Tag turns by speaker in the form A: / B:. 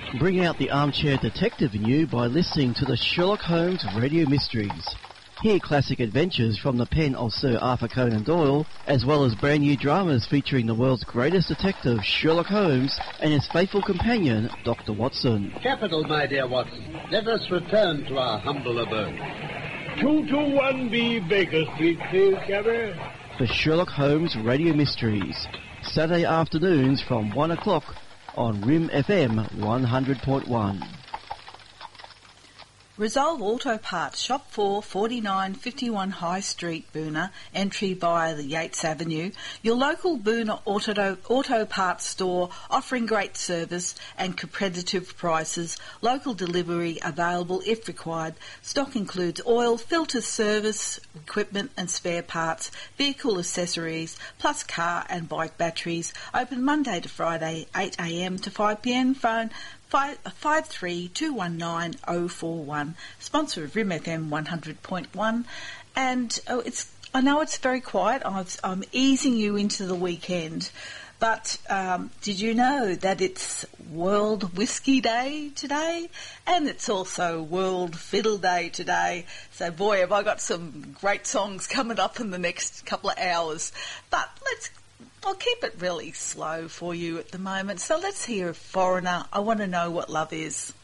A: Bring out the armchair detective in you by listening to the Sherlock Holmes Radio Mysteries. Hear classic adventures from the pen of Sir Arthur Conan Doyle, as well as brand new dramas featuring the world's greatest detective, Sherlock Holmes, and his faithful companion, Dr. Watson.
B: Capital, my dear Watson. Let us return to our humble abode.
C: 221B Baker Street, please, Cabby.
A: The Sherlock Holmes Radio Mysteries. Saturday afternoons from 1 o'clock on RIM FM 100.1.
D: Resolve Auto Parts, Shop 4, 4951 High Street, Boona, entry via the Yates Avenue. Your local Boona auto parts store offering great service and competitive prices. Local delivery available if required. Stock includes oil, filter service, equipment and spare parts, vehicle accessories, plus car and bike batteries. Open Monday to Friday, 8 a.m. to 5 p.m. Phone 53219041. Sponsor of RIM FM 100.1. And I know it's very quiet. I'm easing you into the weekend. But did you know that it's World Whiskey Day today? And it's also World Fiddle Day today. So, boy, have I got some great songs coming up in the next couple of hours. But I'll keep it really slow for you at the moment. So let's hear Foreigner. I Want to Know What Love Is.